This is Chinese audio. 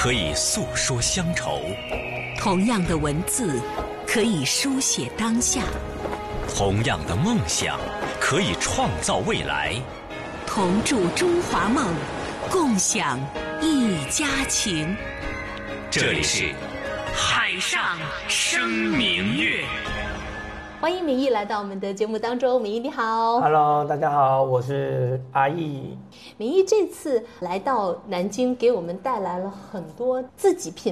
可以诉说乡愁， 同样的文字可以书写当下， 同样的梦想可以创造未来。 同筑中华梦，共享一家情。 这里是海上生明月。 欢迎明义来到我们的节目当中，明义你好。 Hello， 大家好，我是阿义。 明义这次来到南京，给我们带来了很多自己品